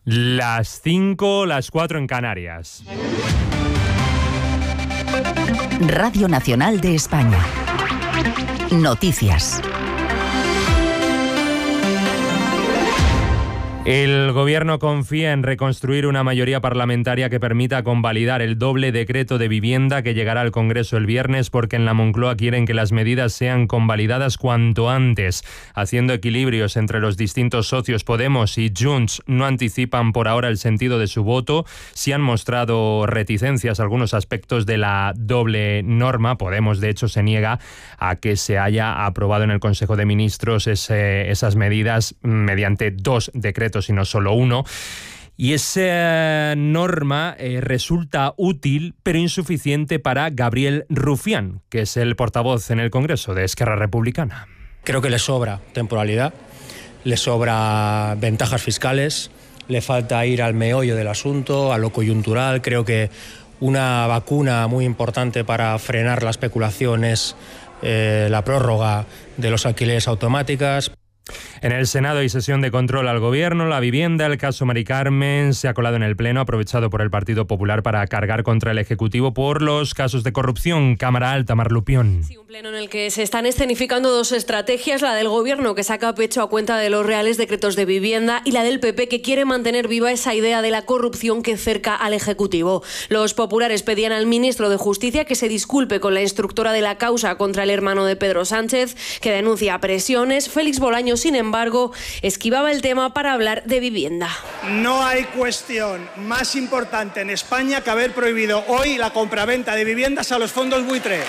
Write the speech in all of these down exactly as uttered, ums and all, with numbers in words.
Las cinco, las cuatro en Canarias. Radio Nacional de España. Noticias. El Gobierno confía en reconstruir una mayoría parlamentaria que permita convalidar el doble decreto de vivienda que llegará al Congreso el viernes, porque en la Moncloa quieren que las medidas sean convalidadas cuanto antes. Haciendo equilibrios entre los distintos socios, Podemos y Junts no anticipan por ahora el sentido de su voto. Sí han mostrado reticencias a algunos aspectos de la doble norma. Podemos, de hecho, se niega a que se haya aprobado en el Consejo de Ministros ese, esas medidas mediante dos decretos y no solo uno. Y esa norma eh, resulta útil pero insuficiente para Gabriel Rufián, que es el portavoz en el Congreso de Esquerra Republicana. Creo que le sobra temporalidad, le sobra ventajas fiscales, le falta ir al meollo del asunto, a lo coyuntural. Creo que una vacuna muy importante para frenar la especulación es eh, la prórroga de los alquileres automáticas. En el Senado hay sesión de control al Gobierno. La vivienda, el caso Mari Carmen, se ha colado en el Pleno, aprovechado por el Partido Popular para cargar contra el Ejecutivo por los casos de corrupción. Cámara Alta, Mar Lupión. Sí, un pleno en el que se están escenificando dos estrategias, la del Gobierno, que saca pecho a cuenta de los reales decretos de vivienda, y la del P P, que quiere mantener viva esa idea de la corrupción que cerca al Ejecutivo. Los populares pedían al ministro de Justicia que se disculpe con la instructora de la causa contra el hermano de Pedro Sánchez, que denuncia presiones. Félix Bolaños, sin embargo, esquivaba el tema para hablar de vivienda. No hay cuestión más importante en España que haber prohibido hoy la compraventa de viviendas a los fondos buitre.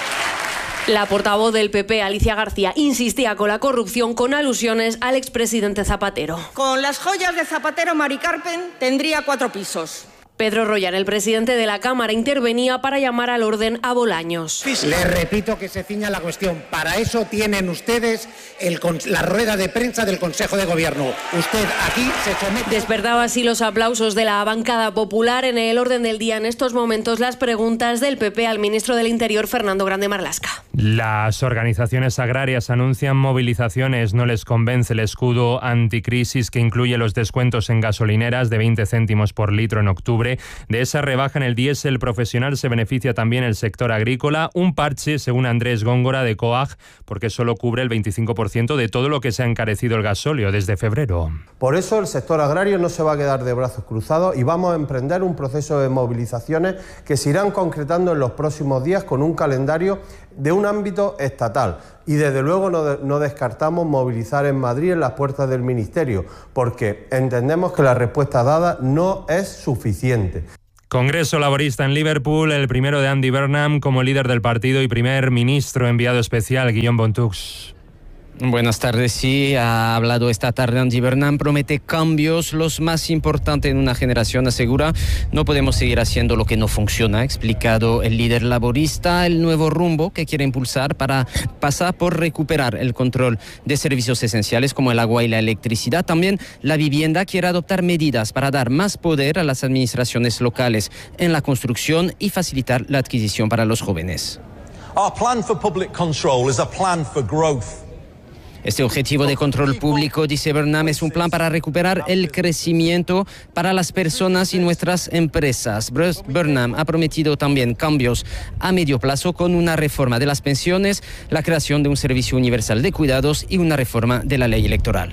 La portavoz del P P, Alicia García, insistía con la corrupción con alusiones al expresidente Zapatero. Con las joyas de Zapatero, Mari Carmen tendría cuatro pisos. Pedro Rollán, el presidente de la Cámara, intervenía para llamar al orden a Bolaños. Les repito que se ciña la cuestión. Para eso tienen ustedes el, la rueda de prensa del Consejo de Gobierno. Usted aquí se somete... Despertaba así los aplausos de la bancada popular. En el orden del día, en estos momentos, las preguntas del P P al ministro del Interior, Fernando Grande Marlaska. Las organizaciones agrarias anuncian movilizaciones. No les convence el escudo anticrisis que incluye los descuentos en gasolineras de veinte céntimos por litro en octubre. De esa rebaja en el diésel profesional se beneficia también el sector agrícola. Un parche, según Andrés Góngora de COAG, porque solo cubre el veinticinco por ciento de todo lo que se ha encarecido el gasóleo desde febrero. Por eso el sector agrario no se va a quedar de brazos cruzados y vamos a emprender un proceso de movilizaciones que se irán concretando en los próximos días con un calendario de un ámbito estatal. Y desde luego no, de, no descartamos movilizar en Madrid en las puertas del Ministerio, porque entendemos que la respuesta dada no es suficiente. Congreso Laborista en Liverpool, el primero de Andy Burnham como líder del partido y primer ministro enviado especial, Guillaume Bontux. Buenas tardes. Sí, ha hablado esta tarde Andy Burnham, promete cambios, los más importantes en una generación, asegura. No podemos seguir haciendo lo que no funciona, ha explicado el líder laborista, el nuevo rumbo que quiere impulsar para pasar por recuperar el control de servicios esenciales como el agua y la electricidad. También la vivienda quiere adoptar medidas para dar más poder a las administraciones locales en la construcción y facilitar la adquisición para los jóvenes. Our plan for public control is a plan for growth. Este objetivo de control público, dice Burnham, es un plan para recuperar el crecimiento para las personas y nuestras empresas. Burnham ha prometido también cambios a medio plazo con una reforma de las pensiones, la creación de un servicio universal de cuidados y una reforma de la ley electoral.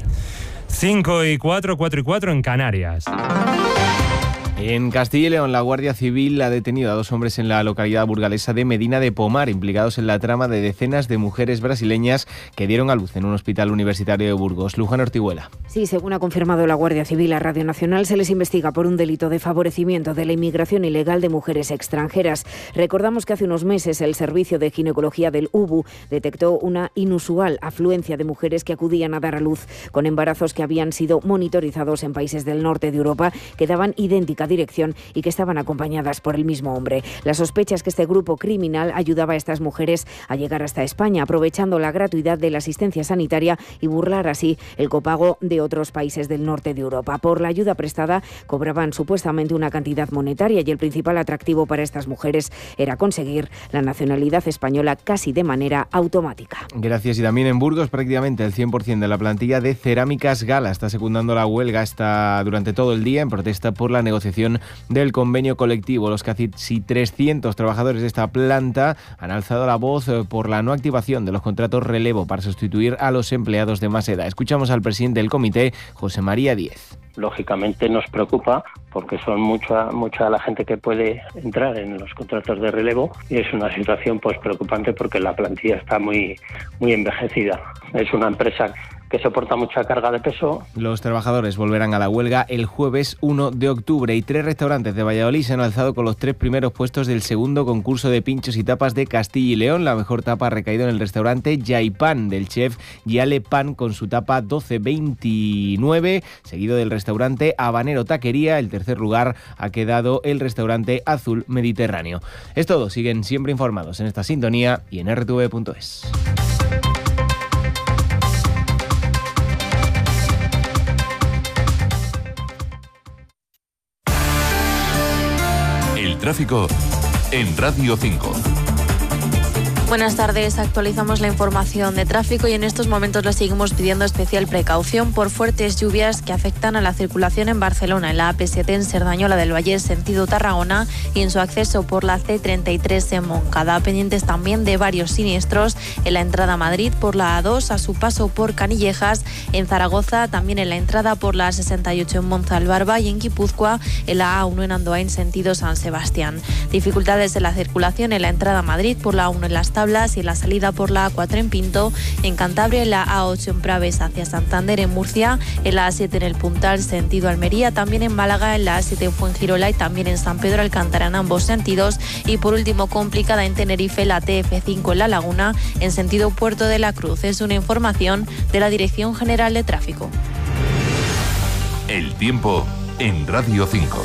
cinco y cuatro, cuatro y cuatro en Canarias. En Castilla y León, la Guardia Civil ha detenido a dos hombres en la localidad burgalesa de Medina de Pomar, implicados en la trama de decenas de mujeres brasileñas que dieron a luz en un hospital universitario de Burgos. Luján Ortiguela. Sí, según ha confirmado la Guardia Civil a Radio Nacional, se les investiga por un delito de favorecimiento de la inmigración ilegal de mujeres extranjeras. Recordamos que hace unos meses el Servicio de Ginecología del U B U detectó una inusual afluencia de mujeres que acudían a dar a luz con embarazos que habían sido monitorizados en países del norte de Europa, que daban idénticas única dirección y que estaban acompañadas por el mismo hombre. La sospecha es que este grupo criminal ayudaba a estas mujeres a llegar hasta España, aprovechando la gratuidad de la asistencia sanitaria y burlar así el copago de otros países del norte de Europa. Por la ayuda prestada cobraban supuestamente una cantidad monetaria y el principal atractivo para estas mujeres era conseguir la nacionalidad española casi de manera automática. Gracias. Y también en Burgos prácticamente el cien por ciento de la plantilla de Cerámicas Gala está secundando la huelga hasta durante todo el día en protesta por la negociación del convenio colectivo. Los casi trescientos trabajadores de esta planta han alzado la voz por la no activación de los contratos relevo para sustituir a los empleados de más edad. Escuchamos al presidente del comité, José María Díez. Lógicamente nos preocupa porque son mucha mucha la gente que puede entrar en los contratos de relevo y es una situación pues preocupante porque la plantilla está muy muy envejecida. Es una empresa que soporta mucha carga de peso. Los trabajadores volverán a la huelga el jueves uno de octubre y tres restaurantes de Valladolid se han alzado con los tres primeros puestos del segundo concurso de pinchos y tapas de Castilla y León. La mejor tapa ha recaído en el restaurante Yaipan del chef Yale Pan con su tapa doce veintinueve, seguido del restaurante Habanero Taquería. El tercer lugar ha quedado el restaurante Azul Mediterráneo. Es todo, siguen siempre informados en esta sintonía y en r t v punto es. Tráfico en Radio cinco. Buenas tardes, actualizamos la información de tráfico y en estos momentos le seguimos pidiendo especial precaución por fuertes lluvias que afectan a la circulación en Barcelona, en la A P siete en Cerdañola del Vallès, sentido Tarragona, y en su acceso por la C treinta y tres en Moncada. Pendientes también de varios siniestros en la entrada a Madrid por la A dos, a su paso por Canillejas, en Zaragoza, también en la entrada por la A sesenta y ocho en Monzalbarba y en Guipúzcoa, en la A uno en Andoain, sentido San Sebastián. Dificultades en la circulación en la entrada a Madrid por la A uno en Las Tablas y en la salida por la A cuatro en Pinto, en Cantabria en la A ocho en Praves hacia Santander, en Murcia, en la A siete en el Puntal sentido Almería, también en Málaga, en la A siete en Fuengirola y también en San Pedro Alcántara en ambos sentidos, y por último complicada en Tenerife la T F cinco en La Laguna en sentido Puerto de la Cruz. Es una información de la Dirección General de Tráfico. El tiempo en Radio cinco.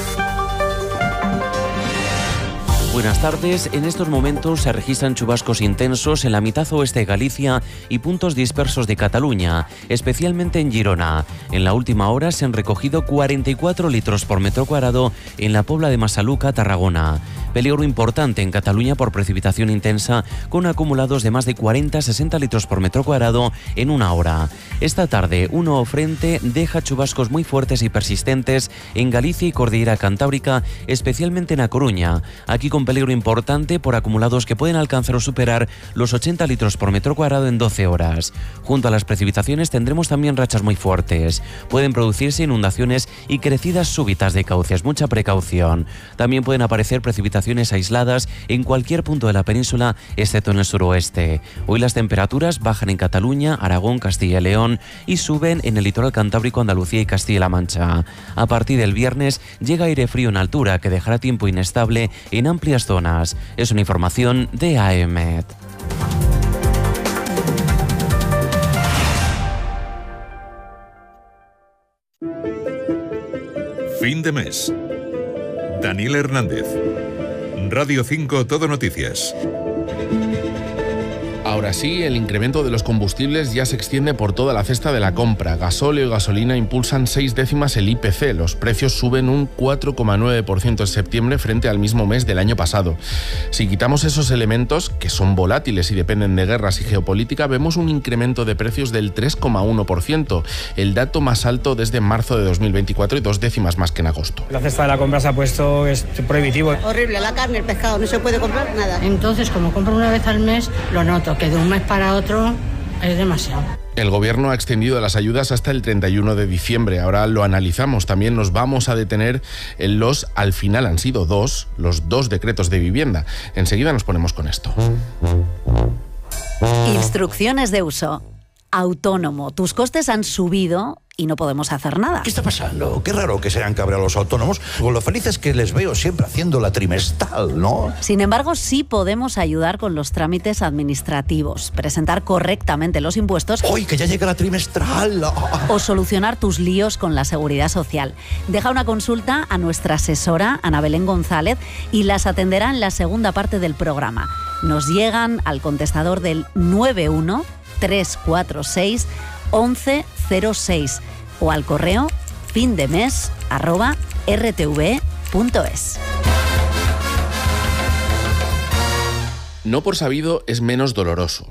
Buenas tardes. En estos momentos se registran chubascos intensos en la mitad oeste de Galicia y puntos dispersos de Cataluña, especialmente en Girona. En la última hora se han recogido cuarenta y cuatro litros por metro cuadrado en la Pobla de Masaluca, Tarragona. Peligro importante en Cataluña por precipitación intensa, con acumulados de más de cuarenta a sesenta litros por metro cuadrado en una hora. Esta tarde, un nuevo frente deja chubascos muy fuertes y persistentes en Galicia y Cordillera Cantábrica, especialmente en A Coruña. Aquí con peligro importante por acumulados que pueden alcanzar o superar los ochenta litros por metro cuadrado en doce horas. Junto a las precipitaciones tendremos también rachas muy fuertes. Pueden producirse inundaciones y crecidas súbitas de cauces. Mucha precaución. También pueden aparecer precipitaciones aisladas en cualquier punto de la península, excepto en el suroeste. Hoy las temperaturas bajan en Cataluña, Aragón, Castilla y León y suben en el litoral cantábrico, Andalucía y Castilla-La Mancha. A partir del viernes llega aire frío en altura que dejará tiempo inestable en amplias zonas. Es una información de A E M E T. Fin de mes. Daniel Hernández. Radio cinco Todo Noticias. Ahora sí, el incremento de los combustibles ya se extiende por toda la cesta de la compra. Gasóleo y gasolina impulsan seis décimas el I P C. Los precios suben un cuatro coma nueve por ciento en septiembre frente al mismo mes del año pasado. Si quitamos esos elementos, que son volátiles y dependen de guerras y geopolítica, vemos un incremento de precios del tres coma uno por ciento, el dato más alto desde marzo de dos mil veinticuatro y dos décimas más que en agosto. La cesta de la compra se ha puesto es prohibitivo. Horrible, la carne, el pescado, no se puede comprar nada. Entonces, como compro una vez al mes, lo noto, que de un mes para otro es demasiado. El Gobierno ha extendido las ayudas hasta el treinta y uno de diciembre. Ahora lo analizamos. También nos vamos a detener en los, al final han sido dos, los dos decretos de vivienda. Enseguida nos ponemos con esto. Instrucciones de uso. Autónomo. Tus costes han subido y no podemos hacer nada. ¿Qué está pasando? Qué raro que se hayan cabreado los autónomos, con lo felices que les veo siempre haciendo la trimestral, ¿no? Sin embargo, sí podemos ayudar con los trámites administrativos, presentar correctamente los impuestos. ¡Uy, que ya llega la trimestral! O solucionar tus líos con la seguridad social. Deja una consulta a nuestra asesora, Ana Belén González, y las atenderá en la segunda parte del programa. Nos llegan al contestador del nueve uno tres cuatro seis once cero seis o al correo findemes arroba r t v punto es. No por sabido es menos doloroso.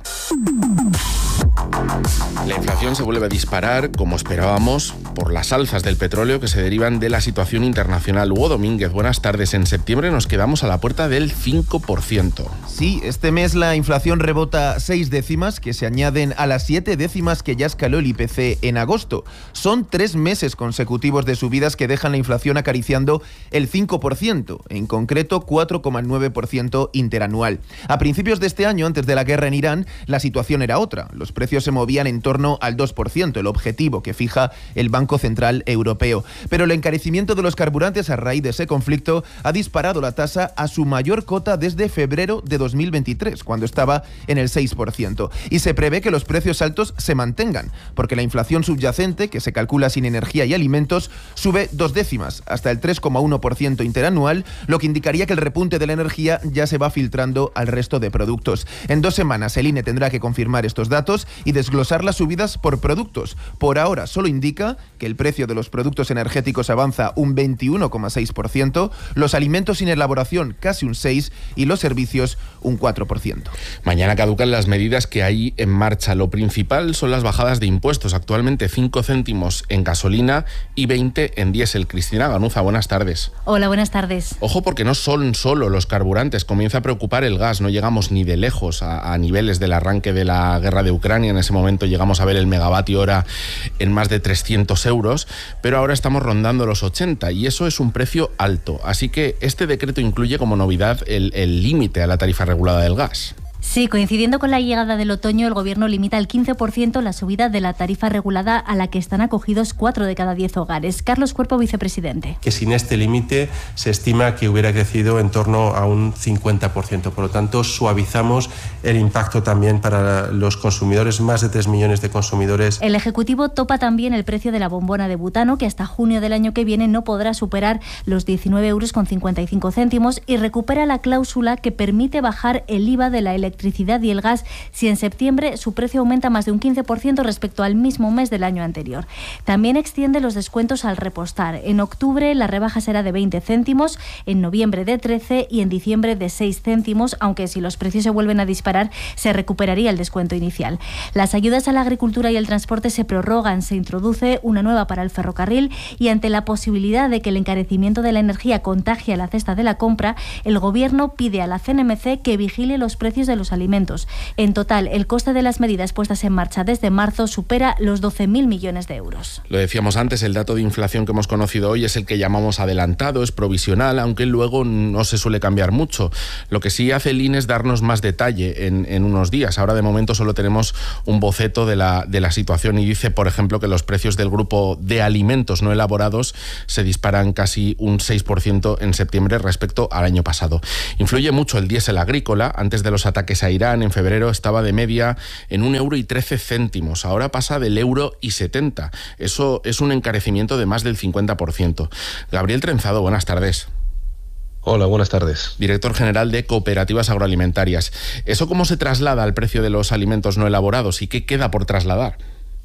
La inflación se vuelve a disparar, como esperábamos, por las alzas del petróleo que se derivan de la situación internacional. Hugo Domínguez, buenas tardes. En septiembre nos quedamos a la puerta del cinco por ciento. Sí, este mes la inflación rebota seis décimas, que se añaden a las siete décimas que ya escaló el I P C en agosto. Son tres meses consecutivos de subidas que dejan la inflación acariciando el cinco por ciento, en concreto cuatro coma nueve por ciento interanual. A principios de este año, antes de la guerra en Irán, la situación era otra. Los precios se movían en torno al dos por ciento, el objetivo que fija el Banco Central Europeo. Pero el encarecimiento de los carburantes a raíz de ese conflicto ha disparado la tasa a su mayor cota desde febrero de dos mil veintitrés, cuando estaba en el seis por ciento. Y se prevé que los precios altos se mantengan, porque la inflación subyacente, que se calcula sin energía y alimentos, sube dos décimas, hasta el tres coma uno por ciento interanual, lo que indicaría que el repunte de la energía ya se va filtrando al resto de productos. En dos semanas el I N E tendrá que confirmar estos datos y desglosar las subidas por productos. Por ahora solo indica que el precio de los productos energéticos avanza un veintiuno coma seis por ciento, los alimentos sin elaboración casi un seis por ciento y los servicios un cuatro por ciento. Mañana caducan las medidas que hay en marcha. Lo principal son las bajadas de impuestos. Actualmente cinco céntimos en gasolina y veinte en diésel. Cristina Ganuza, buenas tardes. Hola, buenas tardes. Ojo, porque no son solo los carburantes. Comienza a preocupar el gas. No llegamos ni de lejos a, a niveles del arranque de la guerra de Ucrania. En ese momento llegamos a ver el megavatio hora en más de trescientos euros, pero ahora estamos rondando los ochenta y eso es un precio alto. Así que este decreto incluye como novedad el límite a la tarifa regulada del gas. Sí, coincidiendo con la llegada del otoño, el Gobierno limita al quince por ciento la subida de la tarifa regulada a la que están acogidos cuatro de cada diez hogares. Carlos Cuerpo, vicepresidente. Que sin este límite se estima que hubiera crecido en torno a un cincuenta por ciento. Por lo tanto, suavizamos el impacto también para los consumidores, más de tres millones de consumidores. El Ejecutivo topa también el precio de la bombona de butano, que hasta junio del año que viene no podrá superar los diecinueve euros con cincuenta y cinco céntimos, y recupera la cláusula que permite bajar el I V A de la electricidad electricidad y el gas si en septiembre su precio aumenta más de un quince por ciento respecto al mismo mes del año anterior. También extiende los descuentos al repostar. En octubre la rebaja será de veinte céntimos, en noviembre de trece y en diciembre de seis céntimos, aunque si los precios se vuelven a disparar se recuperaría el descuento inicial. Las ayudas a la agricultura y el transporte se prorrogan, se introduce una nueva para el ferrocarril y ante la posibilidad de que el encarecimiento de la energía contagie a la cesta de la compra, el Gobierno pide a la C N M C que vigile los precios de los alimentos. En total, el coste de las medidas puestas en marcha desde marzo supera los doce mil millones de euros. Lo decíamos antes, el dato de inflación que hemos conocido hoy es el que llamamos adelantado, es provisional, aunque luego no se suele cambiar mucho. Lo que sí hace el I N E es darnos más detalle en, en unos días. Ahora de momento solo tenemos un boceto de la, de la situación y dice, por ejemplo, que los precios del grupo de alimentos no elaborados se disparan casi un seis por ciento en septiembre respecto al año pasado. Influye mucho el diésel agrícola. Antes de los ataques a Irán, en febrero estaba de media en un euro y trece céntimos. Ahora pasa del euro y setenta. Eso es un encarecimiento de más del cincuenta por ciento. Gabriel Trenzado, buenas tardes. Hola, buenas tardes. Director general de Cooperativas Agroalimentarias. ¿Eso cómo se traslada al precio de los alimentos no elaborados y qué queda por trasladar?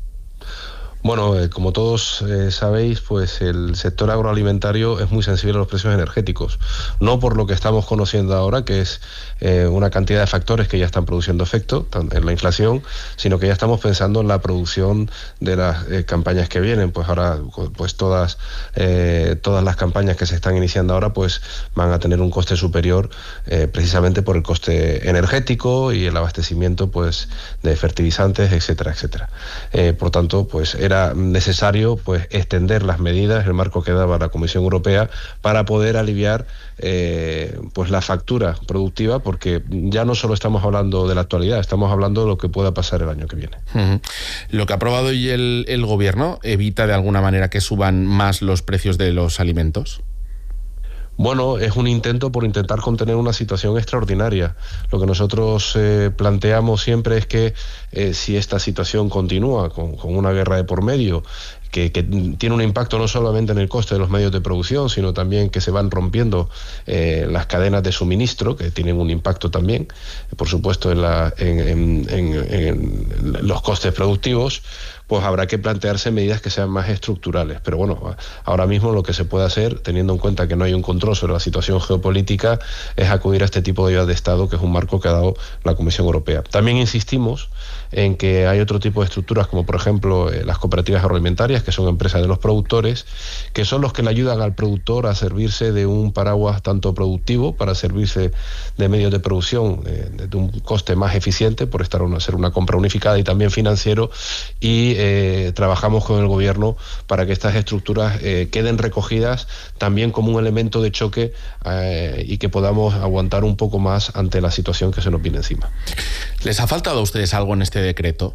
Bueno, eh, como todos eh, sabéis, pues el sector agroalimentario es muy sensible a los precios energéticos. No por lo que estamos conociendo ahora, que es eh, una cantidad de factores que ya están produciendo efecto en la inflación, sino que ya estamos pensando en la producción de las eh, campañas que vienen. Pues ahora, pues todas eh, todas las campañas que se están iniciando ahora, pues van a tener un coste superior, eh, precisamente por el coste energético y el abastecimiento, pues, de fertilizantes, etcétera, etcétera. Eh, por tanto, pues era necesario pues extender las medidas, el marco que daba la Comisión Europea, para poder aliviar eh, pues la factura productiva, porque ya no solo estamos hablando de la actualidad, estamos hablando de lo que pueda pasar el año que viene. Uh-huh. Lo que ha aprobado hoy el, el Gobierno evita de alguna manera que suban más los precios de los alimentos. Bueno, es un intento por intentar contener una situación extraordinaria. Lo que nosotros eh, planteamos siempre es que eh, si esta situación continúa con, con una guerra de por medio, que, que tiene un impacto no solamente en el coste de los medios de producción, sino también que se van rompiendo eh, las cadenas de suministro, que tienen un impacto también, por supuesto, en, la, en, en, en, en los costes productivos, pues habrá que plantearse medidas que sean más estructurales. Pero bueno, ahora mismo lo que se puede hacer, teniendo en cuenta que no hay un control sobre la situación geopolítica, es acudir a este tipo de ayudas de Estado, que es un marco que ha dado la Comisión Europea. También insistimos en que hay otro tipo de estructuras, como por ejemplo eh, las cooperativas agroalimentarias, que son empresas de los productores, que son los que le ayudan al productor a servirse de un paraguas tanto productivo, para servirse de medios de producción eh, de un coste más eficiente, por estar una, hacer una compra unificada, y también financiero, y eh, trabajamos con el Gobierno para que estas estructuras eh, queden recogidas también como un elemento de choque eh, y que podamos aguantar un poco más ante la situación que se nos viene encima. ¿Les ha faltado a ustedes algo en este decreto?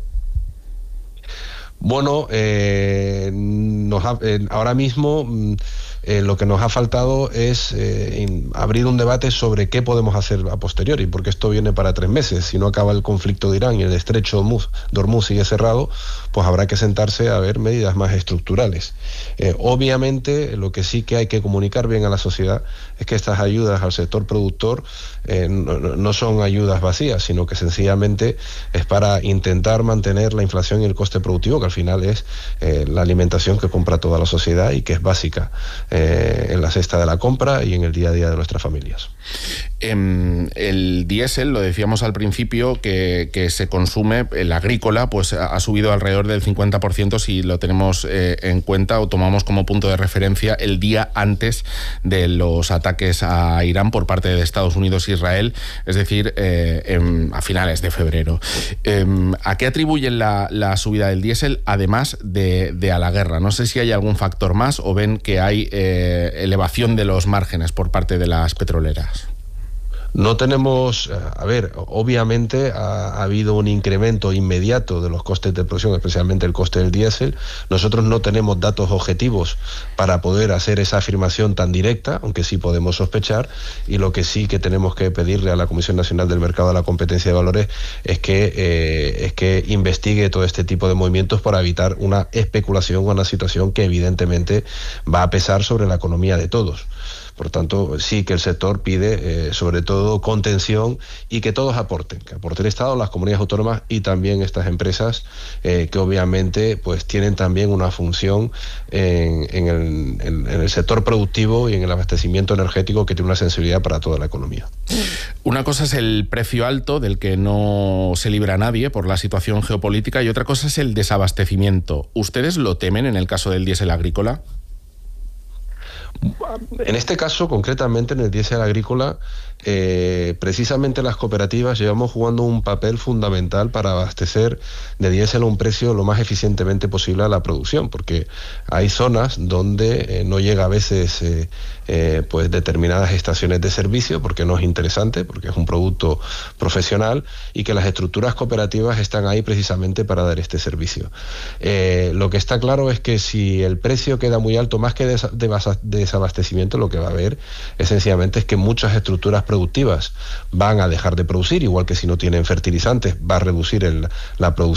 Bueno, eh, nos ha, eh, ahora mismo eh, lo que nos ha faltado es eh, in, abrir un debate sobre qué podemos hacer a posteriori, porque esto viene para tres meses. Si no acaba el conflicto de Irán y el estrecho de Hormuz sigue cerrado, pues habrá que sentarse a ver medidas más estructurales. Eh, obviamente, lo que sí que hay que comunicar bien a la sociedad es que estas ayudas al sector productor eh, no, no son ayudas vacías, sino que sencillamente es para intentar mantener la inflación y el coste productivo, que al final es eh, la alimentación que compra toda la sociedad y que es básica eh, en la cesta de la compra y en el día a día de nuestras familias. Eh, el diésel, lo decíamos al principio, que, que se consume, el agrícola, pues ha subido alrededor del cincuenta por ciento si lo tenemos eh, en cuenta o tomamos como punto de referencia el día antes de los ataques a Irán por parte de Estados Unidos e Israel, es decir, eh, en, a finales de febrero. Eh, ¿A qué atribuyen la, la subida del diésel, además de, de a la guerra? No sé si hay algún factor más o ven que hay eh, elevación de los márgenes por parte de las petroleras. No tenemos, a ver, obviamente ha, ha habido un incremento inmediato de los costes de producción, especialmente el coste del diésel. Nosotros no tenemos datos objetivos para poder hacer esa afirmación tan directa, aunque sí podemos sospechar, y lo que sí que tenemos que pedirle a la Comisión Nacional del Mercado de la Competencia de Valores es que, eh, es que investigue todo este tipo de movimientos para evitar una especulación o una situación que evidentemente va a pesar sobre la economía de todos. Por tanto, sí que el sector pide, eh, sobre todo, contención y que todos aporten, que aporte el Estado, las comunidades autónomas y también estas empresas eh, que obviamente pues tienen también una función en, en, el, en, en el sector productivo y en el abastecimiento energético, que tiene una sensibilidad para toda la economía. Una cosa es el precio alto, del que no se libra nadie por la situación geopolítica, y otra cosa es el desabastecimiento. ¿Ustedes lo temen en el caso del diésel agrícola? En este caso, concretamente en el diésel agrícola, eh, precisamente las cooperativas llevamos jugando un papel fundamental para abastecer de diésel a un precio lo más eficientemente posible a la producción, porque hay zonas donde eh, no llega a veces eh, eh, pues determinadas estaciones de servicio, porque no es interesante, porque es un producto profesional, y que las estructuras cooperativas están ahí precisamente para dar este servicio. Eh, lo que está claro es que si el precio queda muy alto, más que de, de, de desabastecimiento, lo que va a haber esencialmente es que muchas estructuras productivas van a dejar de producir, igual que si no tienen fertilizantes va a reducir el, la producción